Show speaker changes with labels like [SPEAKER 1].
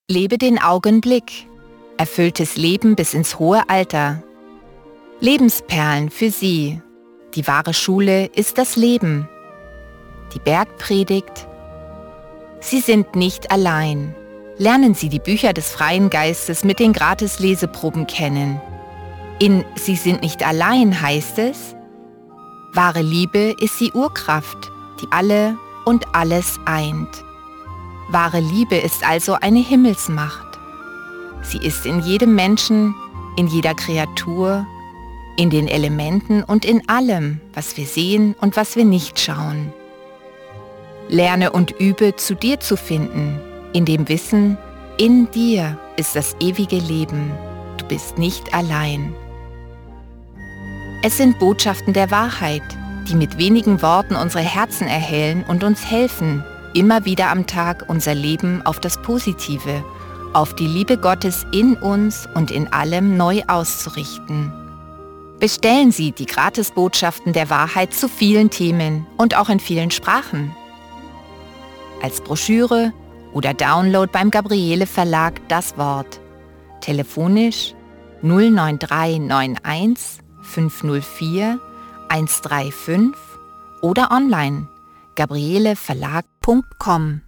[SPEAKER 1] Lebe den Augenblick. Erfülltes Leben bis ins hohe Alter. Lebensperlen für Sie. Die wahre Schule ist das Leben. Die Bergpredigt. Sie sind nicht allein. Lernen Sie die Bücher des freien Geistes mit den Gratis-Leseproben kennen. In Sie sind nicht allein heißt es: Wahre Liebe ist die Urkraft, die alle und alles eint. Wahre Liebe ist also eine Himmelsmacht. Sie ist in jedem Menschen, in jeder Kreatur, in den Elementen und in allem, was wir sehen und was wir nicht schauen. Lerne und übe, zu dir zu finden, in dem Wissen, in dir ist das ewige Leben. Du bist nicht allein. Es sind Botschaften der Wahrheit, die mit wenigen Worten unsere Herzen erhellen und uns helfen, immer wieder am Tag unser Leben auf das Positive, auf die Liebe Gottes in uns und in allem neu auszurichten. Bestellen Sie die Gratisbotschaften der Wahrheit zu vielen Themen und auch in vielen Sprachen. Als Broschüre oder Download beim Gabriele Verlag Das Wort. Telefonisch 09391 504 135 oder online gabrieleverlag.com.